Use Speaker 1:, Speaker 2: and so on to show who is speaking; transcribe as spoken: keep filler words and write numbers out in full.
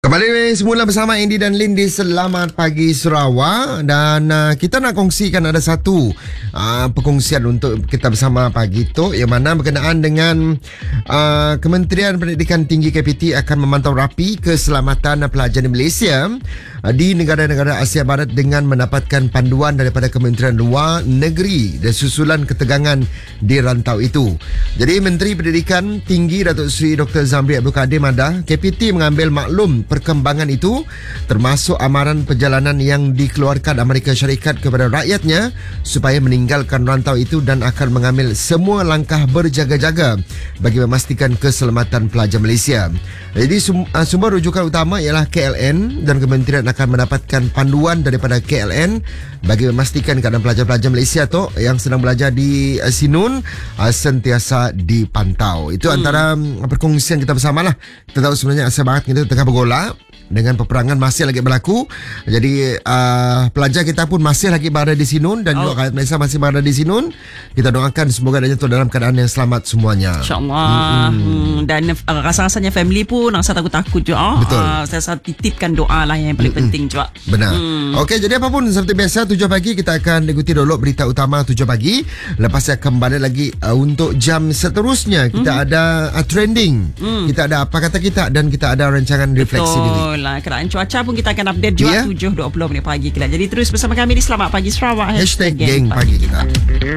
Speaker 1: Kembali semula bersama Andy dan Lin di Selamat Pagi Sarawak. Dan uh, kita nak kongsikan ada satu uh, perkongsian untuk kita bersama pagi tu, yang mana berkenaan dengan uh, Kementerian Pendidikan Tinggi K P T akan memantau rapi keselamatan pelajar di Malaysia uh, di negara-negara Asia Barat dengan mendapatkan panduan daripada Kementerian Luar Negeri dan susulan ketegangan di rantau itu. Jadi Menteri Pendidikan Tinggi Datuk Seri Doktor Zamri Abdul Kadir Madah, K P T mengambil maklum perkembangan itu, termasuk amaran perjalanan yang dikeluarkan Amerika Syarikat kepada rakyatnya supaya meninggalkan rantau itu dan akan mengambil semua langkah berjaga-jaga bagi memastikan keselamatan pelajar Malaysia. Jadi sumber rujukan utama ialah K L N dan kementerian akan mendapatkan panduan daripada K L N bagi memastikan keadaan pelajar-pelajar Malaysia tu yang sedang belajar di Sinun sentiasa dipantau. Itu hmm. antara perkongsian kita bersama lah. Kita tahu sebenarnya Asia Barat kita tengah bergolak dengan peperangan masih lagi berlaku. Jadi uh, pelajar kita pun masih lagi berada di Sinun dan oh. juga rakyat Malaysia masih berada di Sinun. Kita doakan semoga dia jatuh dalam keadaan yang selamat semuanya,
Speaker 2: InsyaAllah. hmm. Dan uh, rasa-rasanya family pun rasa takut-takut juga.
Speaker 1: Betul.
Speaker 2: uh, Saya rasa titipkan doa lah yang paling hmm. penting juga.
Speaker 1: Benar.
Speaker 2: hmm.
Speaker 1: Okey, jadi apapun seperti biasa tujuh pagi kita akan ikuti dulu berita utama tujuh pagi. Lepas saya kembali lagi uh, untuk jam seterusnya. Kita hmm. ada uh, trending, hmm. kita ada apa kata kita, dan kita ada rancangan refleksi
Speaker 2: Betul.
Speaker 1: diri.
Speaker 2: Lah, keadaan cuaca pun kita akan update juga yeah. tujuh dua puluh minit pagi kita. Jadi terus bersama kami di Selamat Pagi Sarawak.
Speaker 1: Hashtag Geng Pagi Kita.